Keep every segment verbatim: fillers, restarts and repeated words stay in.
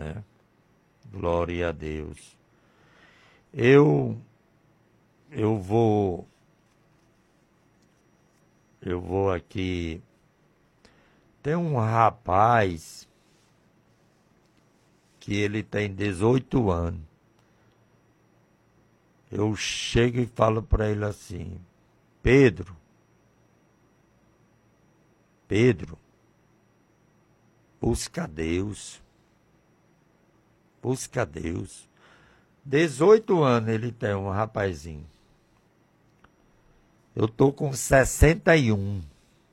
né? Glória a Deus. Eu, eu vou, eu vou aqui. Tem um rapaz que ele tem dezoito anos. Eu chego e falo para ele assim: Pedro, Pedro, busca Deus, busca Deus. dezoito anos ele tem, um rapazinho. Eu tô com sessenta e um.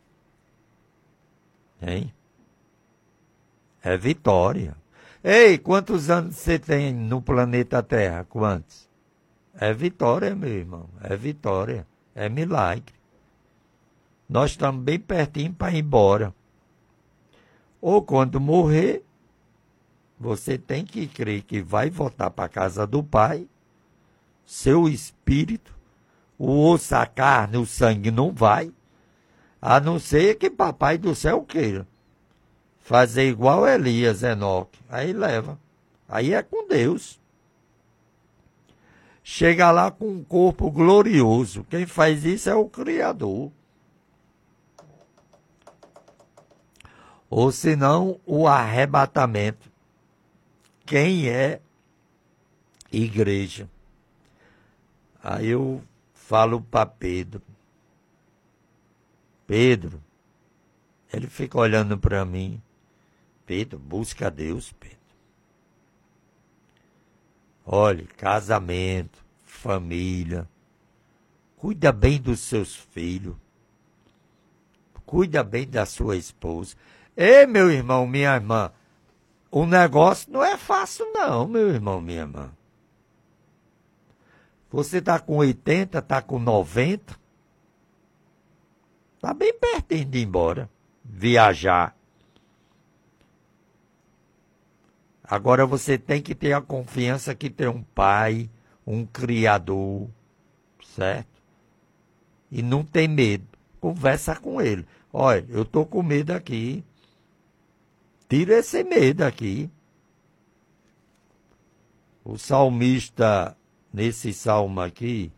Hein? É vitória. Ei, quantos anos você tem no planeta Terra? Quantos? É vitória, meu irmão. É vitória. É milagre. Nós estamos bem pertinho para ir embora. Ou quando morrer, você tem que crer que vai voltar para a casa do Pai. Seu espírito, o osso, a carne, o sangue não vai. A não ser que Papai do Céu queira fazer igual Elias, Enoque. Aí leva. Aí é com Deus. Chega lá com um corpo glorioso. Quem faz isso é o Criador. Ou senão o arrebatamento. Quem é igreja? Aí eu falo para Pedro. Pedro, ele fica olhando para mim. Pedro, busca a Deus, Pedro. Olhe, casamento, família. Cuida bem dos seus filhos. Cuida bem da sua esposa. Ei, meu irmão, minha irmã, o negócio não é fácil não, meu irmão, minha irmã. Você está com oitenta, está com noventa. Está bem pertinho de ir embora, viajar. Agora você tem que ter a confiança que tem um pai, um criador, certo? E não tem medo. Conversa com ele. Olha, eu estou com medo aqui. Tira esse medo aqui. O salmista, nesse salmo aqui,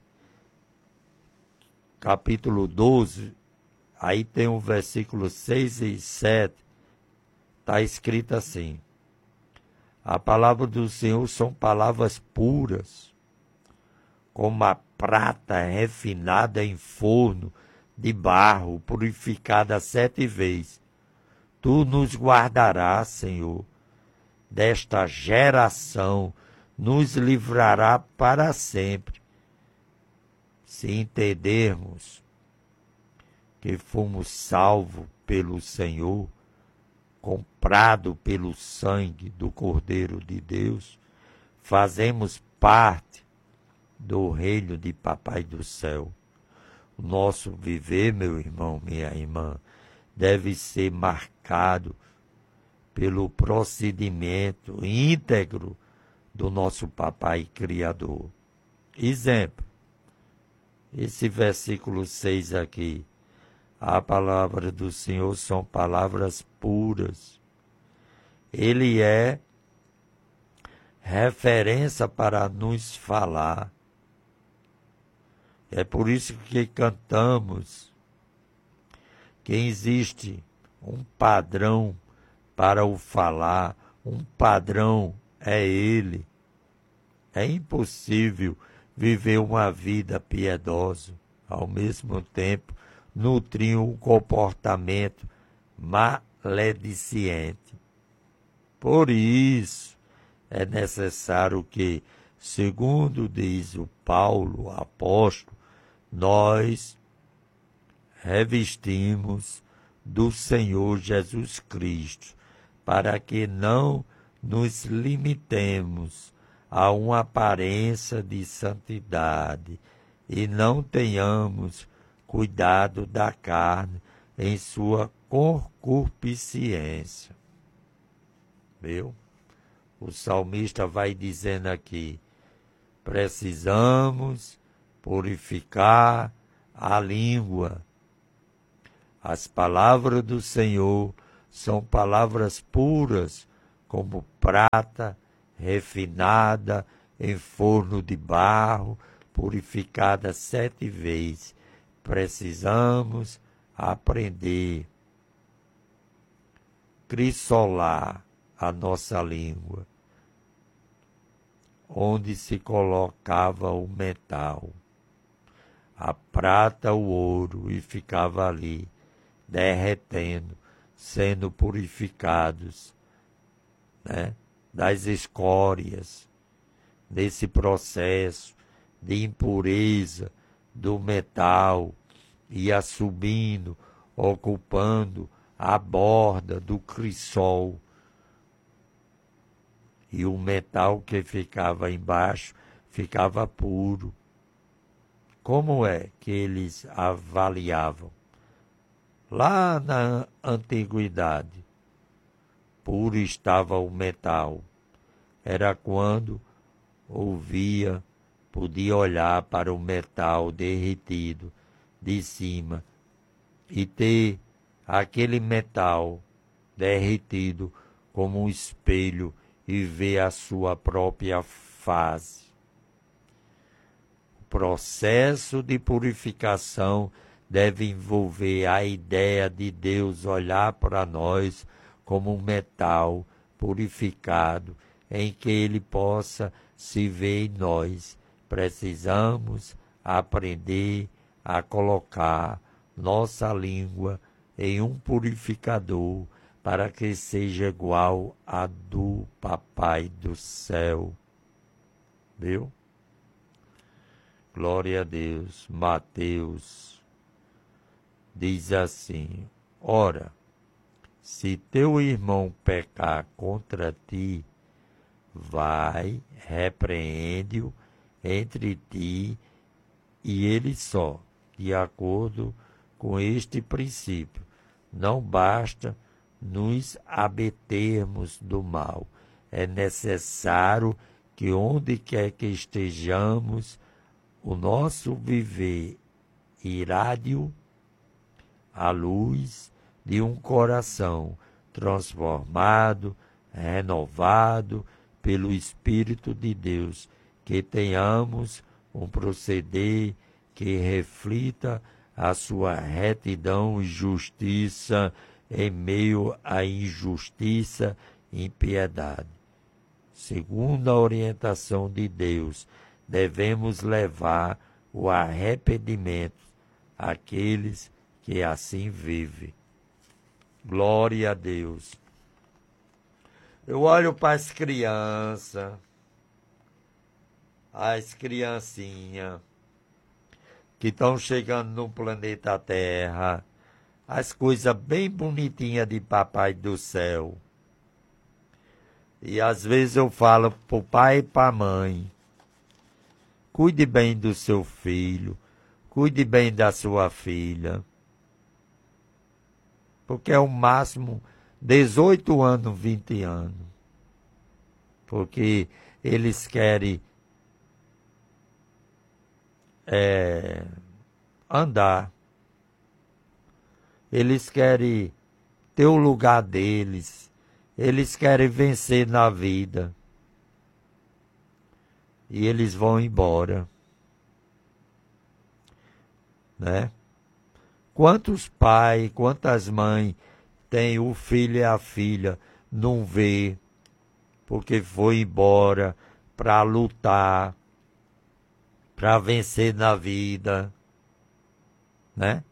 capítulo doze, aí tem o versículo seis e sete, está escrito assim: a palavra do Senhor são palavras puras, como a prata refinada em forno de barro, purificada sete vezes. Tu nos guardarás, Senhor, desta geração, nos livrará para sempre. Se entendermos que fomos salvos pelo Senhor, comprado pelo sangue do Cordeiro de Deus, fazemos parte do reino de Papai do Céu. O nosso viver, meu irmão, minha irmã, deve ser marcado pelo procedimento íntegro do nosso Papai Criador. Exemplo, esse versículo seis aqui, a palavra do Senhor são palavras puras. Ele é referência para nos falar. É por isso que cantamos que existe um padrão para o falar, um padrão é Ele. É impossível viver uma vida piedosa, ao mesmo tempo nutrir um comportamento malediciente. Por isso, é necessário que, segundo diz o Paulo, apóstolo, nós revestimos do Senhor Jesus Cristo, para que não nos limitemos a uma aparência de santidade e não tenhamos cuidado da carne em sua concupiscência. Viu? O salmista vai dizendo aqui, precisamos purificar a língua. As palavras do Senhor são palavras puras, como prata refinada em forno de barro, purificada sete vezes. Precisamos aprender a crisolar a nossa língua, onde se colocava o metal, a prata, o ouro, e ficava ali, derretendo, sendo purificados, né, das escórias, desse processo de impureza do metal, ia subindo, ocupando a borda do crisol. E o metal que ficava embaixo ficava puro. Como é que eles avaliavam? Lá na antiguidade, puro estava o metal. Era quando ouvia, podia olhar para o metal derretido de cima e ter aquele metal derretido como um espelho e ver a sua própria face. O processo de purificação deve envolver a ideia de Deus olhar para nós como um metal purificado, em que Ele possa se ver em nós. Precisamos aprender a colocar nossa língua em um purificador para que seja igual a do Papai do céu. Viu? Glória a Deus. Mateus diz assim: ora, se teu irmão pecar contra ti, vai, repreende-o entre ti e ele só, de acordo com este princípio. Não basta nos abatermos do mal. É necessário que onde quer que estejamos, o nosso viver irrádio à luz de um coração transformado, renovado pelo Espírito de Deus, que tenhamos um proceder que reflita a sua retidão e justiça em meio à injustiça e impiedade. Segundo a orientação de Deus, devemos levar o arrependimento àqueles que assim vivem. Glória a Deus. Eu olho para as crianças, as criancinhas que estão chegando no planeta Terra, as coisas bem bonitinhas de Papai do céu. E às vezes eu falo para o pai e para a mãe: cuide bem do seu filho, cuide bem da sua filha, porque é o máximo dezoito anos, vinte anos, porque eles querem é, andar, eles querem ter o lugar deles, eles querem vencer na vida, e eles vão embora, né? Quantos pais, quantas mães têm o filho e a filha, não vê, porque foi embora para lutar, para vencer na vida, né?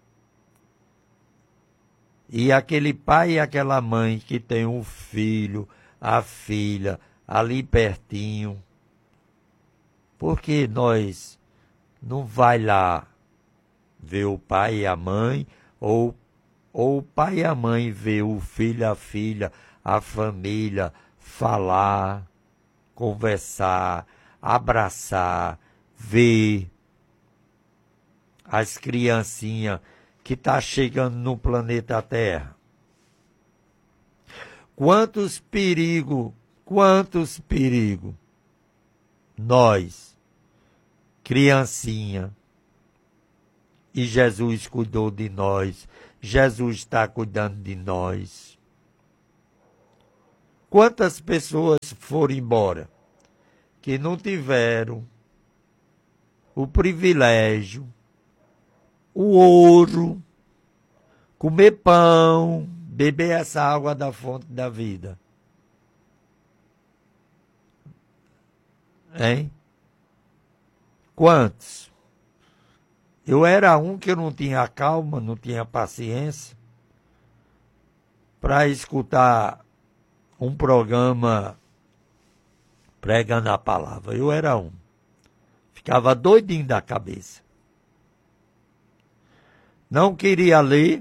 E aquele pai e aquela mãe que tem um filho, a filha, ali pertinho, por que nós não vai lá ver o pai e a mãe, ou, ou o pai e a mãe ver o filho, a filha, a família, falar, conversar, abraçar, ver as criancinhas que estão chegando no planeta Terra? Quantos perigos, quantos perigos nós, criancinha, e Jesus cuidou de nós, Jesus está cuidando de nós. Quantas pessoas foram embora que não tiveram o privilégio, o ouro, comer pão, beber essa água da fonte da vida? Hein? Quantos? Eu era um que eu não tinha calma, não tinha paciência para escutar um programa pregando a palavra. Eu era um. Ficava doidinho da cabeça. Não queria ler.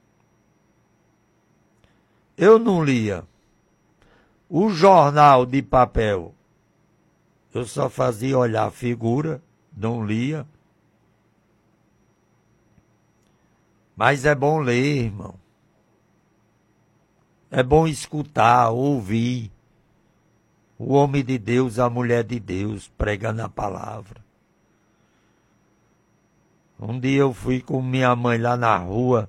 Eu não lia. O jornal de papel, eu só fazia olhar a figura, não lia. Mas é bom ler, irmão. É bom escutar, ouvir o homem de Deus, a mulher de Deus, pregando a palavra. Um dia eu fui com minha mãe lá na rua.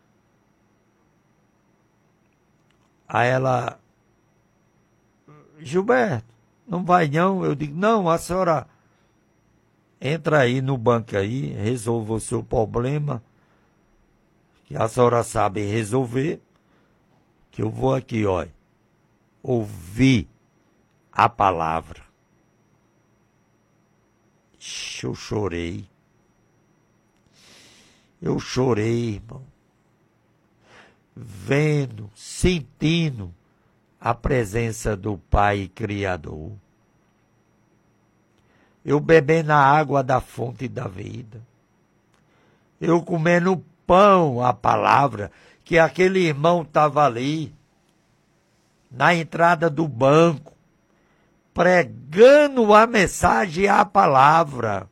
Aí ela... Gilberto, não vai não? Eu digo, não, a senhora entra aí no banco aí, resolva o seu problema, que a senhora sabe resolver, que eu vou aqui, ó, ouvir a palavra. Eu chorei. Eu chorei, irmão. Vendo, sentindo a presença do Pai Criador. Eu bebendo a água da fonte da vida. Eu comendo pão, a palavra, que aquele irmão estava ali, na entrada do banco, pregando a mensagem, a palavra.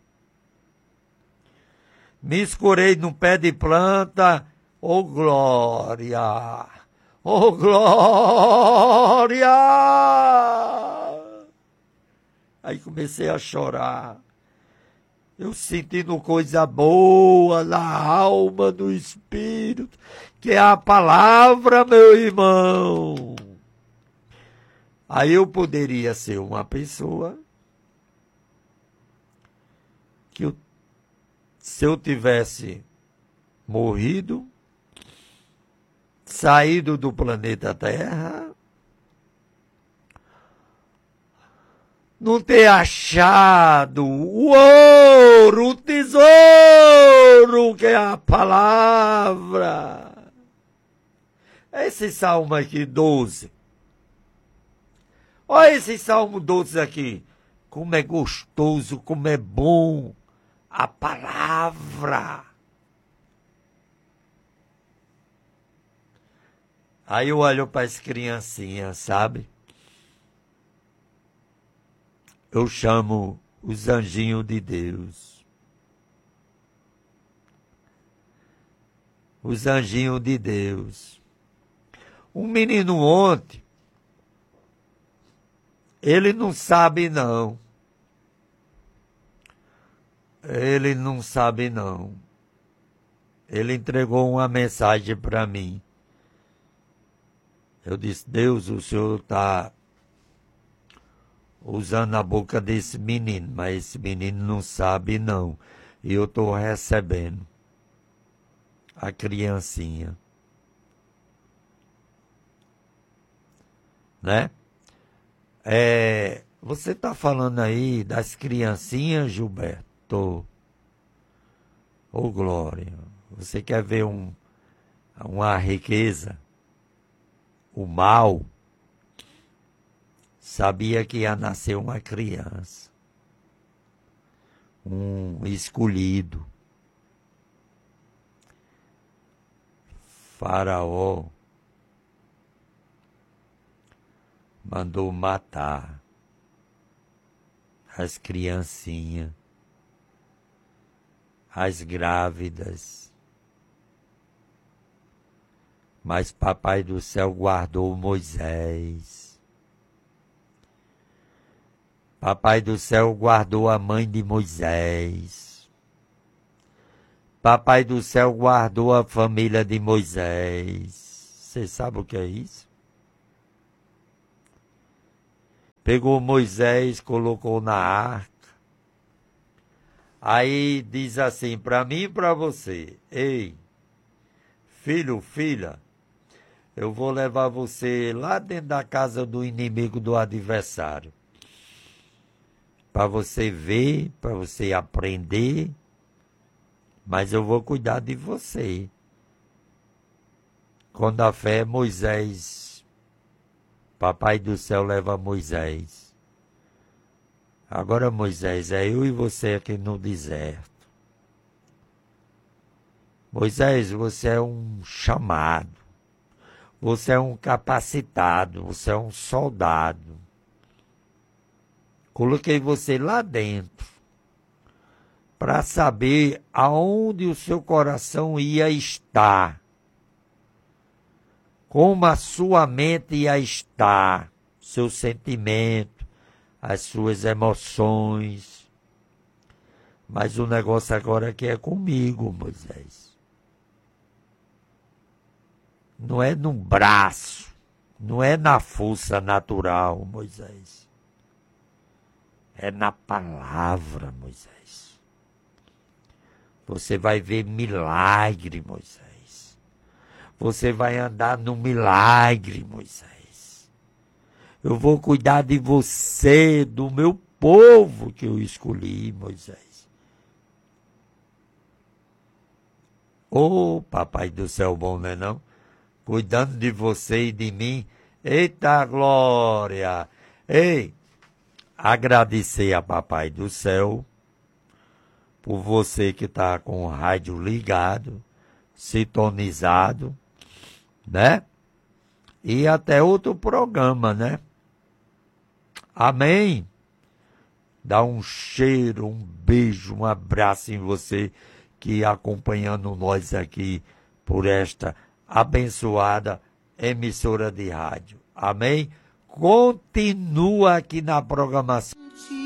Me escorei no pé de planta, ô oh, glória, ô oh, glória! Aí comecei a chorar. Eu sentindo coisa boa na alma, no espírito, que é a palavra, meu irmão. Aí eu poderia ser uma pessoa que eu, se eu tivesse morrido, saído do planeta Terra, não ter achado o ouro, o tesouro, que é a palavra. Esse salmo aqui, doze. Olha esse salmo doze aqui. Como é gostoso, como é bom a palavra. Aí eu olho para as criancinhas, sabe? Eu chamo os anjinhos de Deus. Os anjinhos de Deus. Um menino ontem, ele não sabe não. Ele não sabe não. Ele entregou uma mensagem para mim. Eu disse, Deus, o Senhor está usando a boca desse menino, mas esse menino não sabe não. E eu estou recebendo a criancinha. Né? É, você está falando aí das criancinhas, Gilberto? Ô, oh, glória. Você quer ver um, uma riqueza? O mal sabia que ia nascer uma criança, um escolhido. Faraó mandou matar as criancinhas, as grávidas. Mas Papai do Céu guardou Moisés. Papai do Céu guardou a mãe de Moisés. Papai do Céu guardou a família de Moisés. Você sabe o que é isso? pegou Moisés, colocou na arca. Aí diz assim, para mim e para você, ei, filho, filha, eu vou levar você lá dentro da casa do inimigo, do adversário. Para você ver, para você aprender, mas eu vou cuidar de você. Quando a fé, Moisés, Papai do céu leva Moisés. Agora, Moisés, é eu e você aqui no deserto. Moisés, você é um chamado. Você é um capacitado. Você é um soldado. Coloquei você lá dentro para saber aonde o seu coração ia estar. Como a sua mente ia estar. Seu sentimento, as suas emoções. Mas o negócio agora aqui é comigo, Moisés. Não é no braço, não é na força natural, Moisés. É na palavra, Moisés. Você vai ver milagre, Moisés. Você vai andar no milagre, Moisés. Eu vou cuidar de você, do meu povo que eu escolhi, Moisés. Ô, Papai do céu bom, não é não? Cuidando de você e de mim. Eita glória! Ei, agradecer a Papai do céu por você que está com o rádio ligado, sintonizado, né? E até outro programa, né? Amém? Dá um cheiro, um beijo, um abraço em você que acompanhando nós aqui por esta abençoada emissora de rádio. Amém? Continua aqui na programação.